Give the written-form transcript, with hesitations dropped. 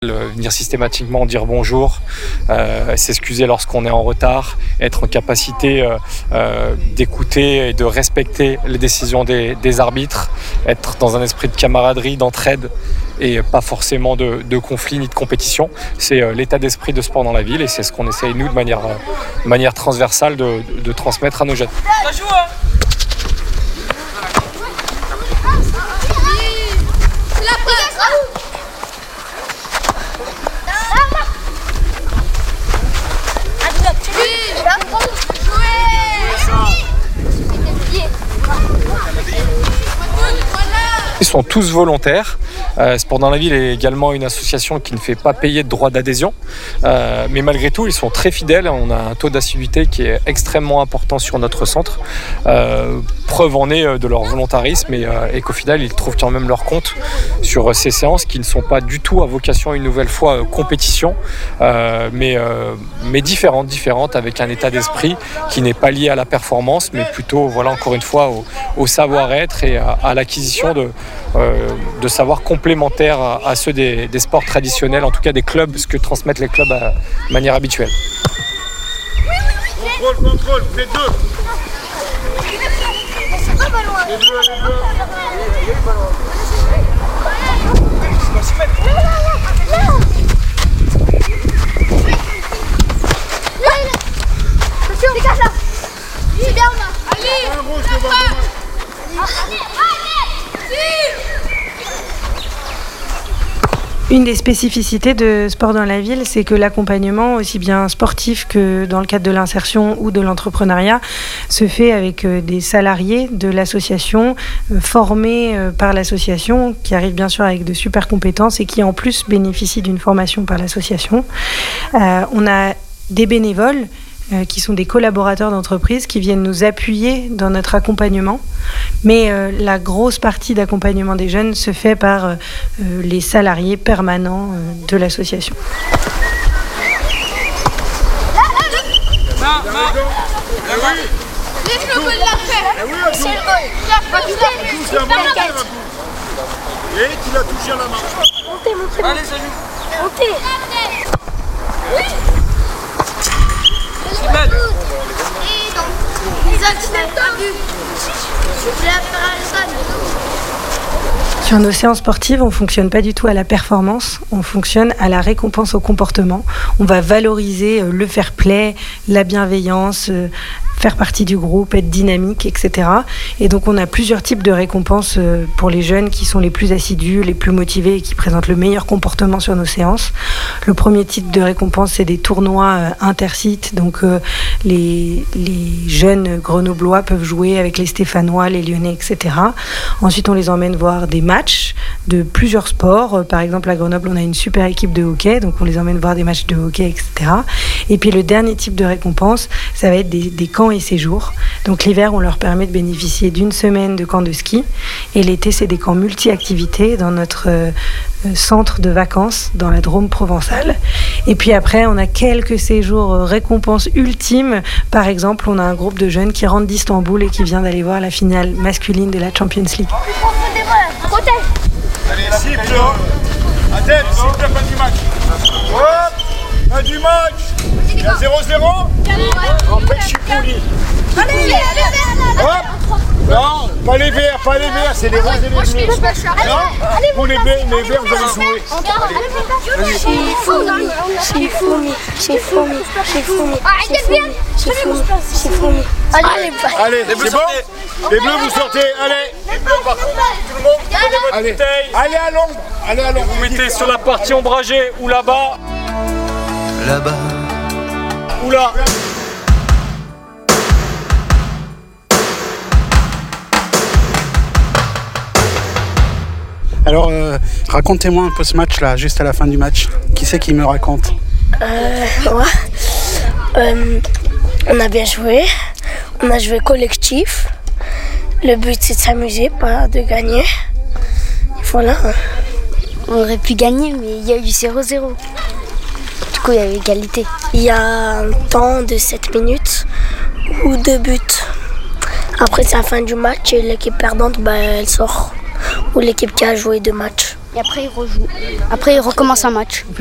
Venir systématiquement dire bonjour, s'excuser lorsqu'on est en retard, être en capacité d'écouter et de respecter les décisions des arbitres, être dans un esprit de camaraderie, d'entraide et pas forcément de conflit ni de compétition. C'est l'état d'esprit de sport dans la ville et c'est ce qu'on essaye nous de manière transversale de transmettre à nos jeunes. Ils sont tous volontaires. Sport dans la ville est également une association qui ne fait pas payer de droits d'adhésion. Mais malgré tout, ils sont très fidèles. On a un taux d'assiduité qui est extrêmement important sur notre centre. Preuve en est de leur volontarisme et qu'au final, ils trouvent quand même leur compte sur ces séances qui ne sont pas du tout à vocation, une nouvelle fois, compétition, mais différentes, avec un état d'esprit qui n'est pas lié à la performance, mais plutôt, voilà, encore une fois, au savoir-être et à l'acquisition de savoirs complémentaires à ceux des sports traditionnels, en tout cas des clubs, ce que transmettent les clubs de manière habituelle. Contrôle, fais deux. Dégage là. C'est bien là. Allez. Une des spécificités de Sport dans la ville, c'est que l'accompagnement, aussi bien sportif que dans le cadre de l'insertion ou de l'entrepreneuriat, se fait avec des salariés de l'association, formés par l'association, qui arrivent bien sûr avec de super compétences et qui en plus bénéficient d'une formation par l'association. On a des bénévoles qui sont des collaborateurs d'entreprise qui viennent nous appuyer dans notre accompagnement. Mais la grosse partie d'accompagnement des jeunes se fait par les salariés permanents de l'association. Laisse le goal là. C'est le goal. Et qu'il a touché à la main. Montez. Allez, ça joue. Montez. Oui. Et donc, les accidents perdus. Sur nos séances sportives, on ne fonctionne pas du tout à la performance, on fonctionne à la récompense au comportement. On va valoriser le fair play, la bienveillance, faire partie du groupe, être dynamique, etc. Et donc on a plusieurs types de récompenses pour les jeunes qui sont les plus assidus, les plus motivés et qui présentent le meilleur comportement sur nos séances. Le premier type de récompense, c'est des tournois intersites. Donc les jeunes grenoblois peuvent jouer avec les Stéphanois, les Lyonnais, etc. Ensuite, on les emmène voir des matchs de plusieurs sports. Par exemple, à Grenoble, on a une super équipe de hockey, donc on les emmène voir des matchs de hockey, etc. Et puis le dernier type de récompense, ça va être des camps et séjours. Donc l'hiver, on leur permet de bénéficier d'une semaine de camp de ski. Et l'été, c'est des camps multi-activités dans notre centre de vacances dans la Drôme provençale. Et puis après, on a quelques séjours récompenses ultimes. Par exemple, on a un groupe de jeunes qui rentre d'Istanbul et qui vient d'aller voir la finale masculine de la Champions League. Allez, cible. Adèle, cible, pas du match. Hop, pas du match. Il y a 0-0. Après, je suis poli. Allez. Hop. Non, pas les verts, c'est les roses et les bleus. Non, pour les verts, vous allez jouer. C'est fou. Allez, c'est bon. Les bleus, vous sortez, allez. Les bleus, par contre, tout le monde, prenez votre bouteille. Allez à l'ombre. Vous mettez sur la partie ombragée ou là-bas. Là-bas. Ou là. Alors, racontez-moi un peu ce match-là, juste à la fin du match. Qui c'est qui me raconte ? Moi. On a bien joué. On a joué collectif. Le but, c'est de s'amuser, pas de gagner. Voilà. On aurait pu gagner, mais il y a eu 0-0. Du coup, il y a eu égalité. Il y a un temps de 7 minutes ou 2 buts. Après, c'est la fin du match et l'équipe perdante, elle sort. Ou l'équipe qui a joué 2 matchs. Et après, ils rejouent. Après, ils recommencent un match.